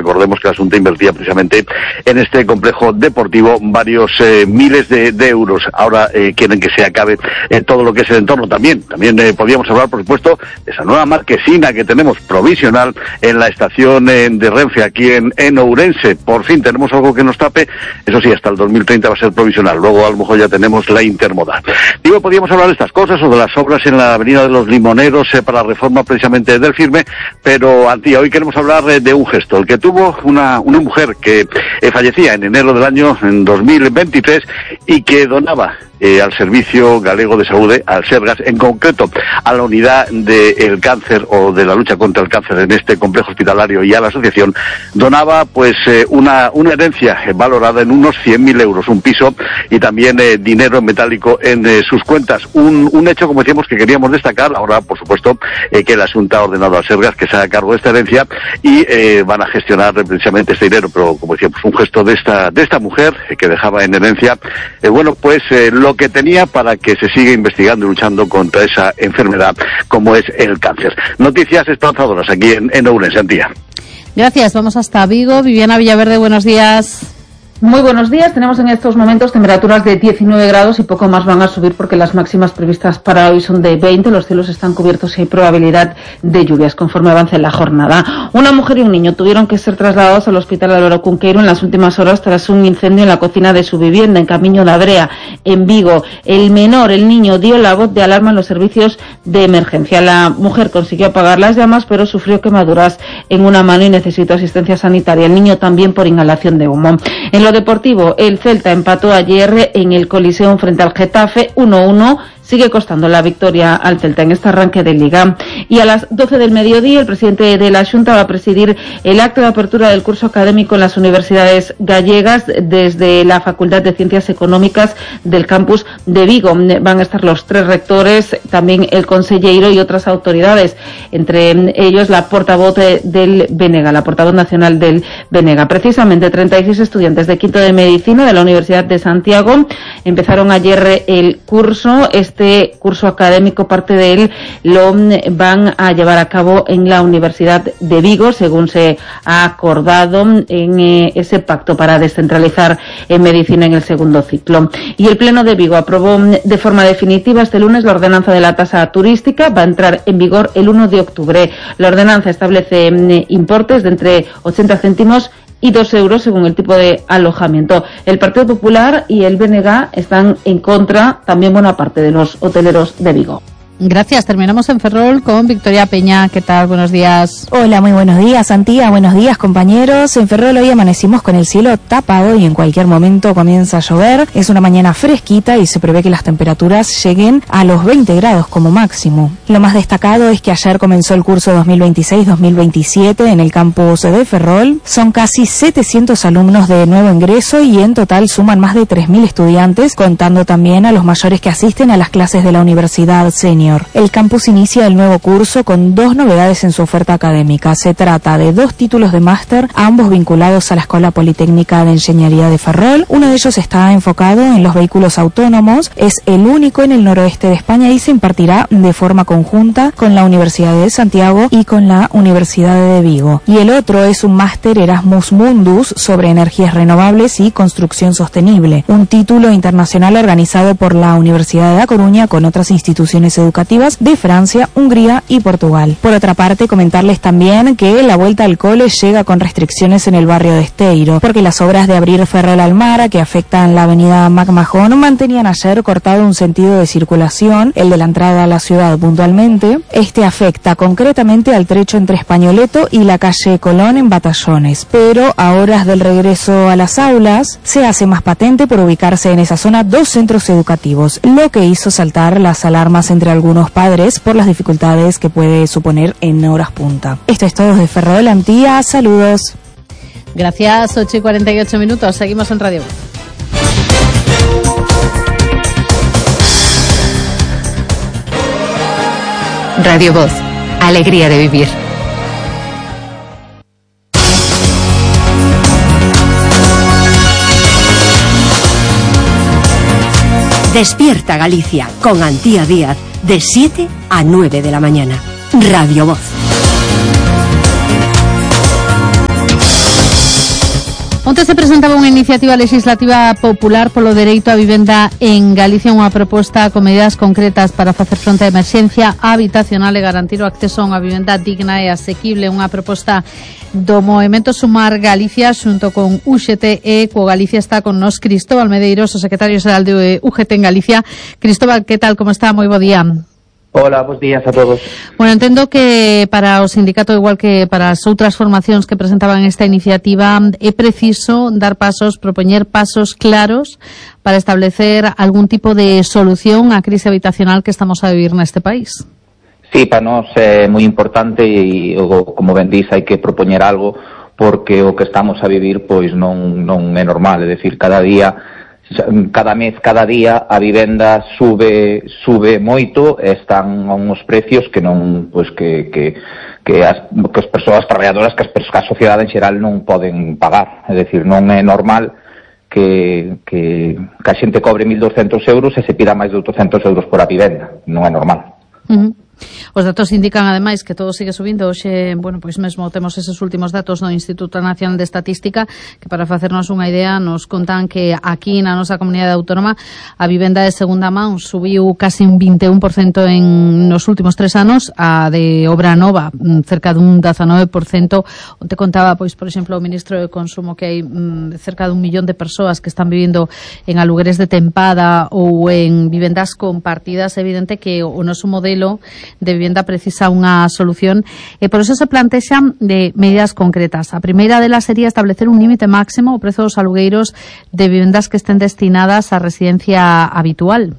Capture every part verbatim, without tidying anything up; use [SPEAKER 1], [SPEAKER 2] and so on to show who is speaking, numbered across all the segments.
[SPEAKER 1] Recordemos que la Xunta invertía precisamente en este complejo deportivo varios eh, miles de, de euros. Ahora eh, quieren que se acabe eh, todo lo que es el entorno también. También eh, podríamos hablar, por supuesto, de esa nueva marquesina que tenemos provisional en la estación eh, de Renfe, aquí en, en Ourense. Por fin tenemos algo que nos tape. Eso sí, hasta el dos mil treinta va a ser provisional. Luego a lo mejor ya tenemos la intermodal. Digo, podríamos hablar de estas cosas o de las obras en la Avenida de los Limoneros eh, para la reforma precisamente del Firme, pero Antía, hoy queremos hablar eh, de un gesto, el que tuvo una, una mujer que eh, fallecía en enero del año en dos mil veintitrés y que donaba Eh, al Servicio Galego de Salud, al SERGAS, en concreto a la unidad del cáncer o de la lucha contra el cáncer en este complejo hospitalario, y a la asociación donaba pues eh, una, una herencia eh, valorada en unos cien mil euros, un piso y también eh, dinero en metálico en eh, sus cuentas. Un, un hecho, como decíamos, que queríamos destacar. Ahora, por supuesto, eh, que la Xunta ha ordenado al SERGAS que se haga cargo de esta herencia y eh, van a gestionar precisamente este dinero, pero como decíamos, un gesto de esta, de esta mujer eh, que dejaba en herencia, eh, bueno, pues eh, lo que tenía para que se siga investigando y luchando contra esa enfermedad como es el cáncer. Noticias esperanzadoras aquí en, en Ourense, Antía.
[SPEAKER 2] Gracias, vamos hasta Vigo. Viviana Villaverde, buenos días.
[SPEAKER 3] Muy buenos días. Tenemos en estos momentos temperaturas de diecinueve grados y poco más van a subir porque las máximas previstas para hoy son de veinte. Los cielos están cubiertos y hay probabilidad de lluvias conforme avance la jornada. Una mujer y un niño tuvieron que ser trasladados al hospital Álvaro Cunqueiro en las últimas horas tras un incendio en la cocina de su vivienda en Camiño de Abrea, en Vigo. El menor, el niño, dio la voz de alarma en los servicios de emergencia. La mujer consiguió apagar las llamas, pero sufrió quemaduras en una mano y necesitó asistencia sanitaria. El niño también por inhalación de humo. En lo deportivo, el Celta empató ayer en el Coliseum frente al Getafe uno a uno. Sigue costando la victoria al Celta en este arranque de Liga. Y a las doce del mediodía, el presidente de la Xunta va a presidir el acto de apertura del curso académico en las universidades gallegas desde la Facultad de Ciencias Económicas del campus de Vigo. Van a estar los tres rectores, también el consellero y otras autoridades, entre ellos la portavoz del Benega, la portavoz nacional del Benega. Precisamente treinta y seis estudiantes de quinto de Medicina de la Universidad de Santiago empezaron ayer el curso. Este curso académico, parte de él, lo van a llevar a cabo en la Universidad de Vigo, según se ha acordado en eh, ese pacto para descentralizar en medicina en el segundo ciclo. Y el Pleno de Vigo aprobó de forma definitiva este lunes la ordenanza de la tasa turística. Va a entrar en vigor el uno de octubre. La ordenanza establece eh, importes de entre ochenta céntimos y dos euros según el tipo de alojamiento. El Partido Popular y el B N G están en contra, también buena parte de los hoteleros de Vigo.
[SPEAKER 2] Gracias. Terminamos en Ferrol con Victoria Peña. ¿Qué tal? Buenos días.
[SPEAKER 4] Hola, muy buenos días, Antía. Buenos días, compañeros. En Ferrol hoy amanecimos con el cielo tapado y en cualquier momento comienza a llover. Es una mañana fresquita y se prevé que las temperaturas lleguen a los veinte grados como máximo. Lo más destacado es que ayer comenzó el curso dos mil veintiséis dos mil veintisiete en el campus de Ferrol. Son casi setecientos alumnos de nuevo ingreso y en total suman más de tres mil estudiantes, contando también a los mayores que asisten a las clases de la Universidad Senior. El campus inicia el nuevo curso con dos novedades en su oferta académica. Se trata de dos títulos de máster, ambos vinculados a la Escuela Politécnica de Ingeniería de Ferrol. Uno de ellos está enfocado en los vehículos autónomos, es el único en el noroeste de España y se impartirá de forma conjunta con la Universidad de Santiago y con la Universidad de Vigo. Y el otro es un máster Erasmus Mundus sobre energías renovables y construcción sostenible, un título internacional organizado por la Universidad de La Coruña con otras instituciones educativas de Francia, Hungría y Portugal. Por otra parte, comentarles también que la vuelta al cole llega con restricciones en el barrio de Esteiro, porque las obras de abrir Ferrol al Mar, que afectan la avenida MacMahon, mantenían ayer cortado un sentido de circulación, el de la entrada a la ciudad puntualmente. Este afecta concretamente al trecho entre Españoleto y la calle Colón en Batallones, pero a horas del regreso a las aulas se hace más patente por ubicarse en esa zona dos centros educativos, lo que hizo saltar las alarmas entre algunos padres por las dificultades que puede suponer en horas punta. Esto es todo desde Ferrol, Antía. Saludos.
[SPEAKER 2] Gracias. Ocho y cuarenta y ocho minutos. Seguimos en Radio Voz.
[SPEAKER 5] Radio Voz. Alegría de vivir. Despierta Galicia con Antía Díaz de siete a nueve de la mañana. Radio Voz.
[SPEAKER 2] Onte se presentaba unha iniciativa legislativa popular polo dereito á vivenda en Galicia, unha proposta con medidas concretas para facer fronte á emerxencia habitacional e garantir o acceso a unha vivenda digna e asequible. Unha proposta do Movemento Sumar Galicia xunto con U G T e co Galicia. Está con nos Cristóbal Medeiros, o secretario xeral de U G T en Galicia. Cristóbal, que tal, como está? Moi bo día.
[SPEAKER 6] Hola, bons días a todos.
[SPEAKER 2] Bueno, entendo que para o sindicato, igual que para as outras formacións que presentaban esta iniciativa, é preciso dar pasos, propoñer pasos claros para establecer algún tipo de solución á crise habitacional que estamos a vivir neste país.
[SPEAKER 6] Sí, para nós é moi importante e, como ben dís, hai que propoñer algo porque o que estamos a vivir pois non, non é normal, é dicir, cada día cada mes, cada día a vivenda sube sube moito, están a uns precios que non, pois que que que as que as persoas traballadoras, que as persoas, que a sociedade en xeral non poden pagar, é dicir, non é normal que que que a xente cobre mil douscentos euros e se pida máis de oitocentos euros por a vivenda, non é normal.
[SPEAKER 2] Uh-huh. Os datos indican, ademais, que todo sigue subindo. Hoxe, bueno, pois mesmo temos eses últimos datos do Instituto Nacional de Estatística, que para facernos unha idea nos contan que aquí na nosa comunidade autónoma a vivenda de segunda man subiu casi un vinte e un por cento en nos últimos tres anos, a de obra nova cerca dun dezanove por cento. Onte contaba, pois, por exemplo, o ministro de Consumo que hai mm, cerca dun millón de persoas que están vivindo en alugueres de tempada ou en vivendas compartidas. É evidente que o noso modelo de vivenda precisa unha solución e por eso se plantexan de medidas concretas. A primeira delas sería establecer un límite máximo ao prezo dos alugueiros de vivendas que estén destinadas á residencia habitual.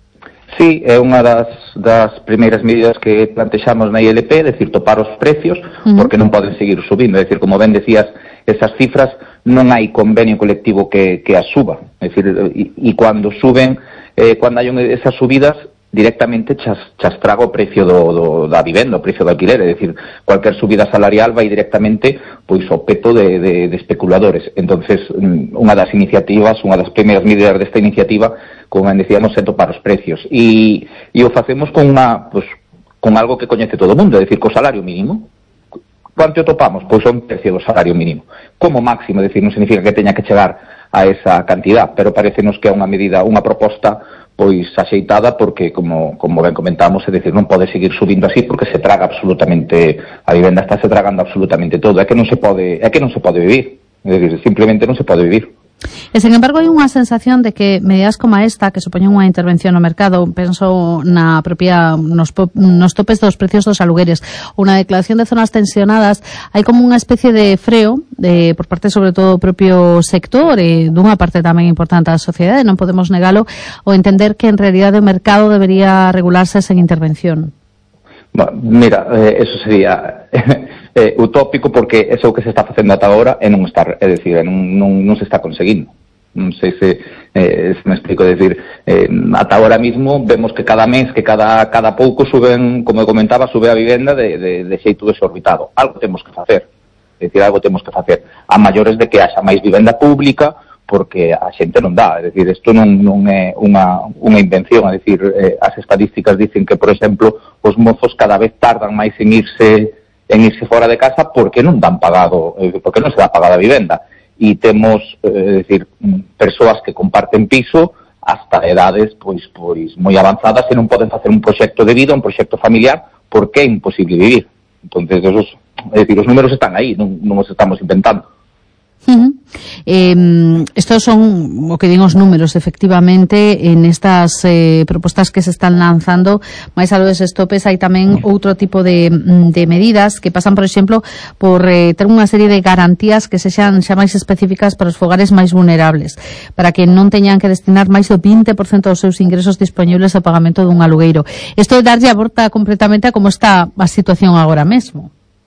[SPEAKER 6] Sí, é unha das, das primeiras medidas que plantexamos na I L P, é dicir, topar os precios, uh-huh. porque non poden seguir subindo, é dicir, como ben decías, esas cifras non hai convenio colectivo que, que as suba, é dicir, e, e cando suben, eh, cando hai esas subidas, directamente chas, chas traga o precio do, do, da vivenda, o precio do alquiler, é dicir, cualquier subida salarial vai directamente pois ao peto de, de, de especuladores. Entonces, unha das iniciativas, unha das primeiras medidas desta iniciativa, como decíamos, é topar os precios. E, e o facemos con unha, pois, con algo que coñece todo o mundo, é dicir, co salario mínimo. Quanto o topamos? Pois un tercio do salario mínimo. Como máximo, é dicir, non significa que teña que chegar a esa cantidad, pero parecenos que é unha medida, unha proposta pois axeitada porque, como, como ben comentamos, é dicir, non pode seguir subindo así porque se traga absolutamente, a vivenda está se tragando absolutamente todo, é que non se pode, é que non se pode vivir, é dicir, simplemente non se pode vivir.
[SPEAKER 2] E, sen embargo, hai unha sensación de que medidas como esta, que supoñen unha intervención no mercado, penso na propia nos, nos topes dos precios dos alugueres, unha declaración de zonas tensionadas, hai como unha especie de freo de, por parte sobre todo do propio sector e dunha parte tamén importante da sociedade, non podemos negalo, ou entender que en realidade o mercado debería regularse sen intervención.
[SPEAKER 6] Bueno, mira, eh, eso sería eh, utópico porque eso que se está facendo ata agora é non estar, é dicir, non, non, non se está conseguindo. Non sei se, eh, se me explico, é dicir, eh, ata agora mismo vemos que cada mes, que cada cada pouco suben, como comentaba, sube a vivenda de, de, de xeito desorbitado. Algo temos que facer, é dicir, algo temos que facer. A maiores de que haxa máis vivenda pública, porque a xente non dá, é dicir, isto non, non é unha, unha invención, é dicir, eh, as estadísticas dicen que, por exemplo, os mozos cada vez tardan máis en irse en irse fora de casa porque non dan pagado, eh, porque non se dá pagada a vivenda, e temos, eh, é dicir, persoas que comparten piso hasta edades pois pois moi avanzadas e non poden facer un proxecto de vida, un proxecto familiar, porque é imposible vivir. Entonces, esos, é dicir, os números están aí, non, non os estamos inventando.
[SPEAKER 2] Uh-huh. Eh, estos son o que digo os números efectivamente en estas eh, propostas que se están lanzando. máis algo deses topes hai tamén outro tipo de, de medidas que pasan, por exemplo, por eh, ter unha serie de garantías que sexan xa máis específicas para os fogares máis vulnerables, para que non teñan que destinar máis do vinte por cento dos seus ingresos disponibles ao pagamento dun alugueiro. Isto é darlle a volta completamente a como está a situación agora mesmo.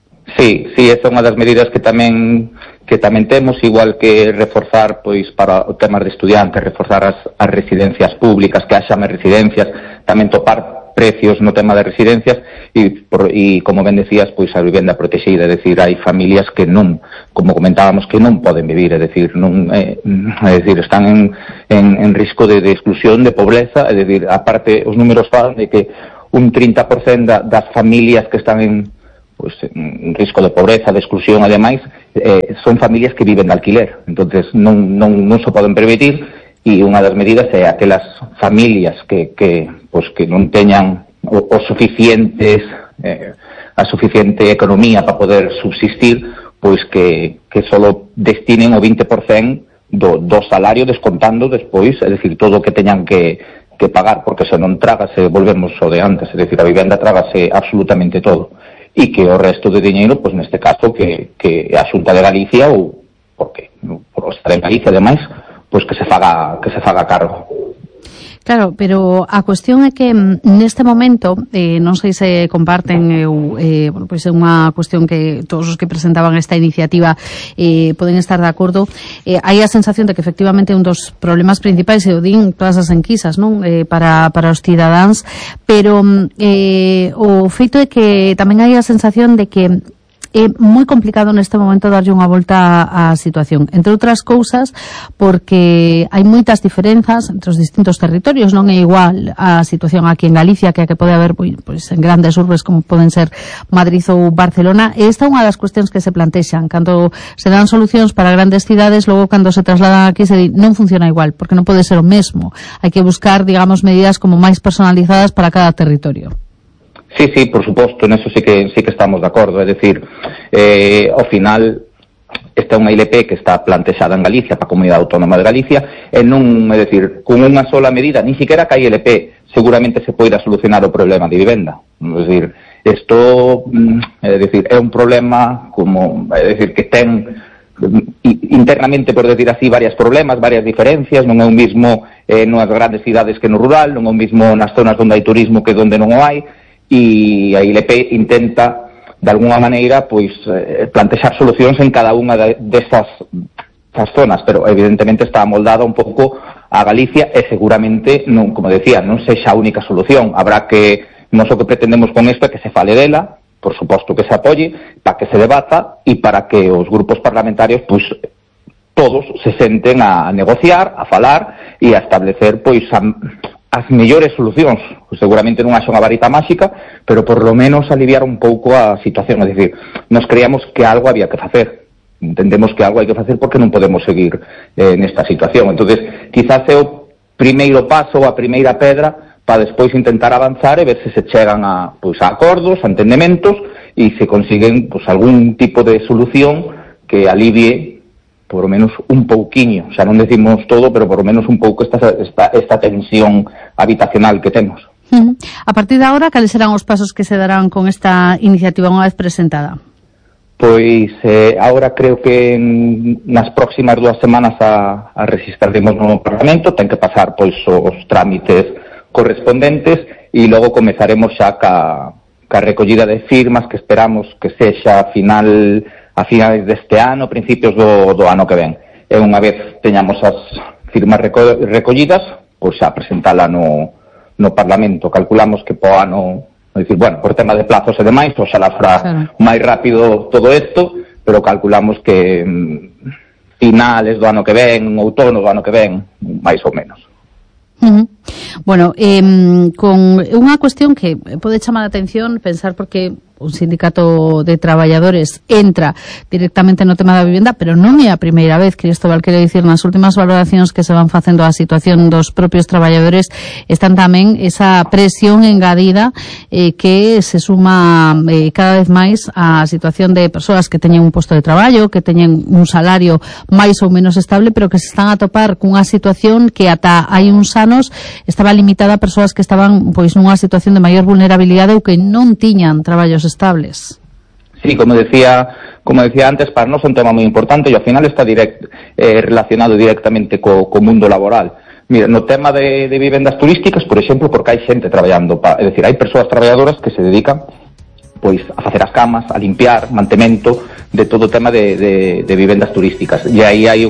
[SPEAKER 6] Sí, sí, esa é unha das medidas que tamén que tamén temos, igual que reforzar pois para o tema de estudiantes, reforzar as, as residencias públicas, que haxa máis residencias, tamén topar precios no tema de residencias e, por, e como ben decías, pois a vivenda protexida, é dicir, hai familias que non, como comentábamos, que non poden vivir, é dicir, non, é, é dicir, están en, en, en risco de, de exclusión, de pobreza, é dicir, aparte os números falan de que un trinta por cento da, das familias que están en pues en risco de pobreza, de exclusión, ademais, eh, son familias que viven de alquiler, entonces non, non, non se poden permitir, e unha das medidas é aquelas familias que, que, pues, que non teñan o, o suficientes eh, a suficiente economía para poder subsistir, pois que, que solo destinen o vinte por cento do, do salario descontando despois, é dicir, todo o que teñan que, que pagar, porque se non trágase, volvemos ao de antes, é dicir, a vivenda trágase absolutamente todo, e que o resto de diñeiro, pois neste caso, que, que a Xunta de Galicia, ou porque por estar en Galicia, ademais, pois que se faga, que se faga cargo.
[SPEAKER 2] Claro, pero a cuestión é que neste momento, eh, non sei se comparten, eu, eh, bueno, pois é unha cuestión que todos os que presentaban esta iniciativa eh, poden estar de acordo, eh, hai a sensación de que efectivamente un dos problemas principais, e o din todas as enquisas, non, eh, para, para os cidadáns, pero eh, o feito é que tamén hai a sensación de que é moi complicado neste momento darlle unha volta á situación, entre outras cousas porque hai moitas diferenzas entre os distintos territorios, non é igual a situación aquí en Galicia que a que pode haber pois, en grandes urbes como poden ser Madrid ou Barcelona, e esta é unha das cuestións que se plantexan cando se dan solucións para grandes cidades, logo cando se trasladan aquí se di, non funciona igual, porque non pode ser o mesmo, hai que buscar, digamos, medidas como máis personalizadas para cada territorio.
[SPEAKER 6] Sí, sí, por suposto, en eso sí que sí que estamos de acordo, é dicir, eh, ao final esta é unha I L P que está plantexada en Galicia para a Comunidade Autónoma de Galicia e non, é dicir, con unha sola medida, ni siquiera que a I L P seguramente se poida solucionar o problema de vivenda, é dicir, isto, é dicir, é un problema como, é dicir, que ten internamente, por decir así, varios problemas, varias diferencias, non é o mismo eh, nas grandes cidades que no rural, non é o mismo nas zonas onde hai turismo que onde non o hai, e a I L P intenta de alguna maneira pois eh, plantexar solucións en cada unha de, desas de zonas, pero evidentemente está amoldada un pouco a Galicia e seguramente, non, como decía, non sexa a única solución, habrá que, non o que pretendemos con isto é que se fale dela, por suposto que se apoye, para que se debata e para que os grupos parlamentarios pois todos se senten a negociar, a falar e a establecer pois a as mellores solucións. Pues seguramente non haxa unha varita máxica, pero por lo menos aliviar un pouco a situación, é dicir, nos creíamos que algo había que facer, entendemos que algo hai que facer porque non podemos seguir eh, nesta situación, entonces quizás é o primeiro paso, a primeira pedra para despois intentar avanzar e ver se se chegan a, pois, a acordos, a entendementos e se consiguen pois, algún tipo de solución que alivie por lo menos un pouquiño, xa non decimos todo, pero por lo menos un pouco esta, esta, esta tensión habitacional que temos.
[SPEAKER 2] Uh-huh. A partir de agora, cales serán os pasos que se darán con esta iniciativa unha vez presentada?
[SPEAKER 6] Pois eh, agora creo que en, nas próximas dúas semanas a, a registraremos no Parlamento, ten que pasar pois os trámites correspondentes e logo comezaremos xa ca, ca recollida de firmas que esperamos que sexa a final a finales deste ano, principios do, do ano que ven. E unha vez teñamos as firmas reco recollidas, pois xa presentala no, no Parlamento. Calculamos que po ano, é dicir, bueno, por tema de plazos e demais, oxalá fará claro. máis rápido todo isto, pero calculamos que mm, finales do ano que ven, outono do ano que ven, máis ou menos.
[SPEAKER 2] Uh-huh. Bueno, eh, con unha cuestión que pode chamar a atención, pensar porque un sindicato de traballadores entra directamente no tema da vivenda, pero non é a primeira vez, Cristóbal, quero dicir, nas últimas valoracións que se van facendo a situación dos propios traballadores están tamén esa presión engadida eh, que se suma eh, cada vez máis á situación de persoas que teñen un posto de traballo, que teñen un salario máis ou menos estable, pero que se están a topar cunha situación que ata hai uns anos estaba limitada a persoas que estaban pois nunha situación de maior vulnerabilidade ou que non tiñan traballos estables.
[SPEAKER 6] Sí, como decía, como decía antes, para nós é un tema moi importante e ao final está direct, eh, relacionado directamente co, co mundo laboral. Mira, no tema de, de vivendas turísticas, por exemplo, porque hai xente traballando, pa, é dicir, hai persoas traballadoras que se dedican pois a facer as camas, a limpiar, mantemento de todo o tema de, de, de vivendas turísticas. E aí hai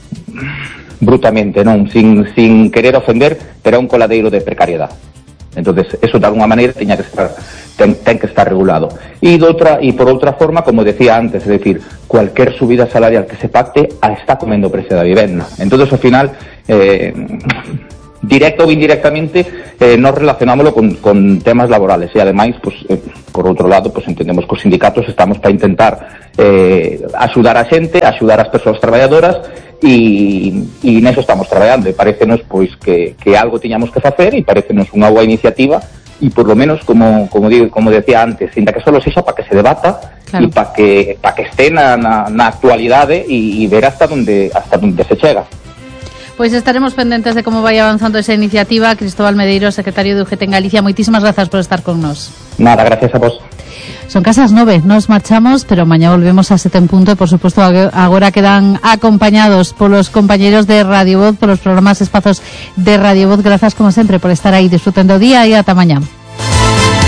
[SPEAKER 6] brutamente, non, sin, sin querer ofender, pero é un coladeiro de precariedade. Entonces, eso de alguna maneira tiña que estar ten, ten que estar regulado. E, outra, e por outra forma, como decía antes, é dicir, cualquier subida salarial que se pacte está comendo o precio da vivenda. Entonces, ao final, eh, directa ou indirectamente eh, nos relacionámoslo con, con temas laborales e ademais, pues, eh, por outro lado, pues, entendemos que os sindicatos estamos para intentar eh, axudar a xente, axudar as persoas traballadoras e, e neso estamos traballando e parecenos pois que, que algo tiñamos que facer e parecenos unha boa iniciativa e por lo menos, como, como, digo, como decía antes, ainda que solo sexa para que se debata e claro, para que, pa que este na, na, na actualidade e, e ver hasta donde, hasta donde se chega.
[SPEAKER 2] Pois estaremos pendentes de como vai avanzando esa iniciativa. Cristóbal Medeiro, secretario de U G T en Galicia, moitísimas grazas por estar con nos.
[SPEAKER 6] Nada, gracias a vos.
[SPEAKER 2] Son casas nove, nos marchamos, pero mañá volvemos a sete en punto e, por suposto, agora quedan acompañados polos compañeros de Radio Voz, polos programas espazos de Radio Voz. Grazas, como sempre, por estar aí. Disfruten do día e ata mañá.